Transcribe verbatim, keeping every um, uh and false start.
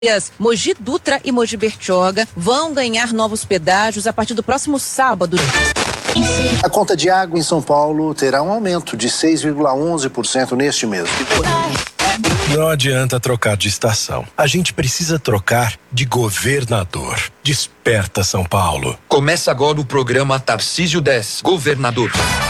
Mogi Dutra e Mogi Bertioga vão ganhar novos pedágios a partir do próximo sábado. A conta de água em São Paulo terá um aumento de seis vírgula onze por cento neste mês. Não adianta trocar de estação. A gente precisa trocar de governador. Desperta, São Paulo. Começa agora o programa Tarcísio dez, governador.